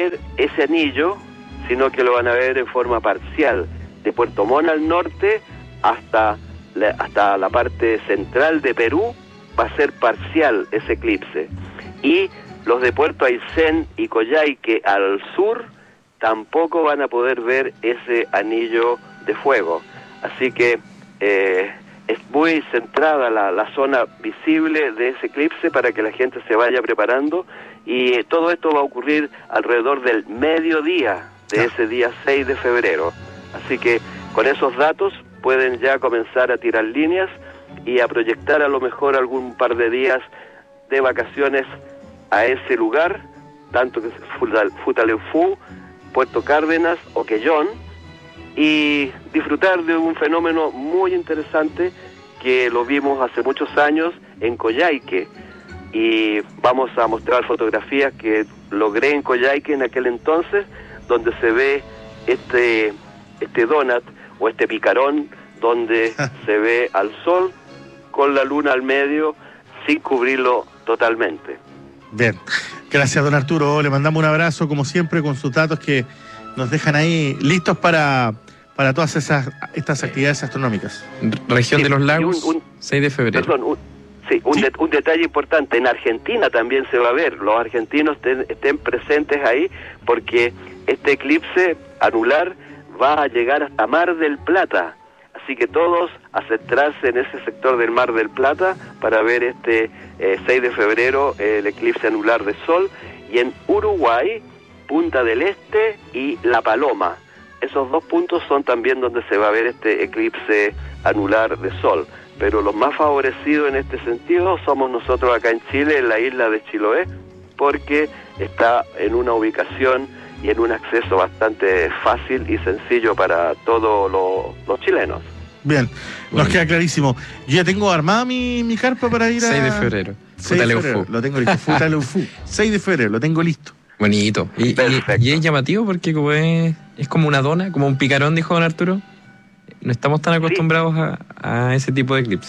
ver ese anillo, sino que lo van a ver en forma parcial, de Puerto Montt al norte hasta la parte central de Perú va a ser parcial ese eclipse. Y los de Puerto Aysén y Coyhaique al sur tampoco van a poder ver ese anillo de fuego. Así que es muy centrada la zona visible de ese eclipse para que la gente se vaya preparando, y todo esto va a ocurrir alrededor del mediodía de ese día 6 de febrero. Así que con esos datos pueden ya comenzar a tirar líneas y a proyectar a lo mejor algún par de días de vacaciones a ese lugar, tanto que Futaleufú, Puerto Cárdenas o Quellón, y disfrutar de un fenómeno muy interesante que lo vimos hace muchos años en Coyhaique, y vamos a mostrar fotografías que logré en Coyhaique en aquel entonces, donde se ve este donut o este picarón, donde se ve al sol con la luna al medio sin cubrirlo totalmente. Bien, gracias don Arturo, le mandamos un abrazo como siempre con sus datos que nos dejan ahí listos para todas estas actividades astronómicas. Región de los Lagos, 6 de febrero. Perdón, un detalle importante, en Argentina también se va a ver, los argentinos estén presentes ahí, porque este eclipse anular va a llegar hasta Mar del Plata, así que todos a centrarse en ese sector del Mar del Plata para ver este 6 de febrero el eclipse anular de Sol, y en Uruguay, Punta del Este y La Paloma. Esos dos puntos son también donde se va a ver este eclipse anular de Sol, pero los más favorecidos en este sentido somos nosotros acá en Chile, en la isla de Chiloé, porque está en una ubicación y en un acceso bastante fácil y sencillo para todos los chilenos. Bien, nos queda clarísimo. Yo ya tengo armada mi carpa para ir a... 6 de febrero. 6 de febrero, lo tengo listo. Futaleufú. 6 de febrero, lo tengo listo. Bonito. Y es llamativo porque como es como una dona, como un picarón, dijo don Arturo. No estamos tan acostumbrados a ese tipo de eclipse.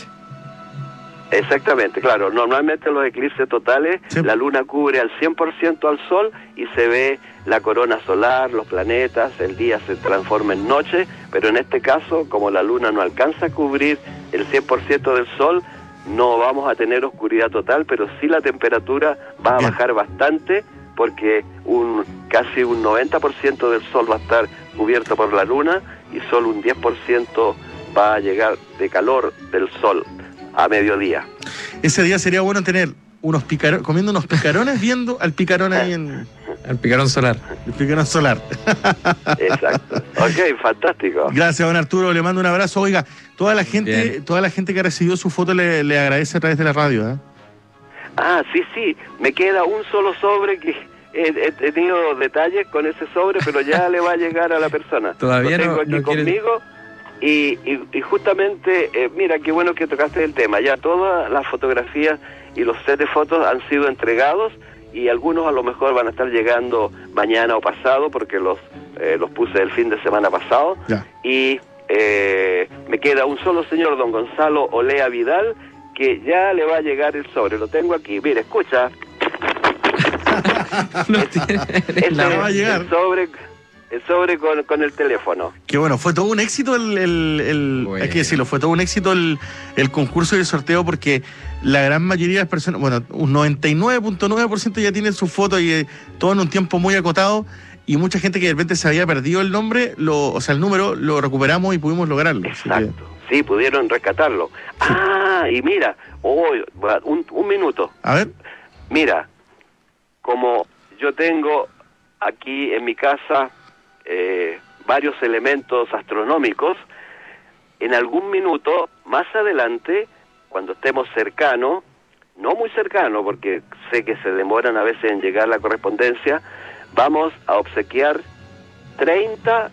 Exactamente, claro. Normalmente los eclipses totales, la luna cubre al 100% al sol y se ve la corona solar, los planetas, el día se transforma en noche, pero en este caso, como la luna no alcanza a cubrir el 100% del sol, no vamos a tener oscuridad total, pero sí la temperatura va a bajar bastante, porque casi un 90% del sol va a estar cubierto por la luna y solo un 10% va a llegar de calor del sol a mediodía. Ese día sería bueno tener comiendo unos picarones, viendo al picarón ahí al picarón solar. El picarón solar. Exacto. Ok, fantástico. Gracias, don Arturo, le mando un abrazo. Oiga, toda la gente que ha recibido su foto le agradece a través de la radio, ¿eh? Ah, sí, me queda un solo sobre que he tenido detalles con ese sobre, pero ya le va a llegar a la persona. Todavía lo tengo aquí conmigo. Y justamente, mira, qué bueno que tocaste el tema. Ya todas las fotografías y los sets de fotos han sido entregados, y algunos a lo mejor van a estar llegando mañana o pasado, porque los puse el fin de semana pasado. Ya. Y me queda un solo señor, don Gonzalo Olea Vidal, que ya le va a llegar el sobre. Lo tengo aquí. Mira, escucha. Va a llegar. El sobre con el teléfono. Que bueno, fue todo un éxito hay que decirlo, fue todo un éxito el concurso y el sorteo, porque la gran mayoría de las personas, bueno, un 99.9% ya tienen su foto, y todo en un tiempo muy acotado, y mucha gente que de repente se había perdido el nombre, el número, lo recuperamos y pudimos lograrlo. Exacto, sí, pudieron rescatarlo. Sí. Ah, y mira, un minuto. A ver. Mira, como yo tengo aquí en mi casa varios elementos astronómicos, en algún minuto más adelante, cuando estemos cercano, no muy cercano, porque sé que se demoran a veces en llegar la correspondencia, vamos a obsequiar 30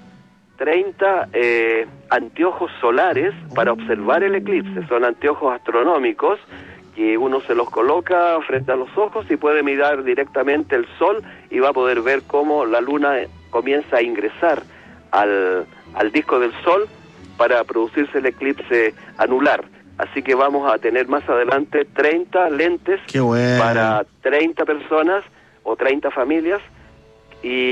anteojos solares para observar el eclipse. Son anteojos astronómicos que uno se los coloca frente a los ojos y puede mirar directamente el sol, y va a poder ver cómo la luna comienza a ingresar al disco del sol para producirse el eclipse anular. Así que vamos a tener más adelante 30 lentes para 30 personas o 30 familias, y